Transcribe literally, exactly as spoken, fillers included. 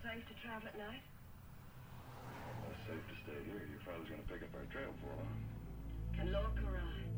safe to travel at night? Well, it's safe to stay here. Your father's gonna pick up our trail for long. Can Lord Karai